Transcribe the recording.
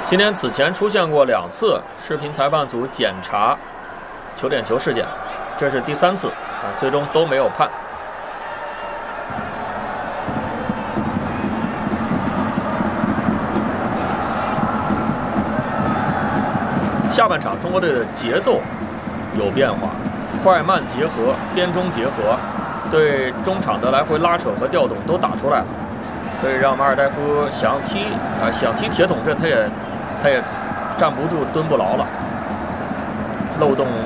今天此前出现过2次视频裁判组检查球点球事件，这是第3次啊，最终都没有判。下半场中国队的节奏有变化，快慢结合、边中结合，对中场的来回拉扯和调动都打出来了，所以让马尔代夫想踢铁桶阵，他也站不住、蹲不牢了，漏洞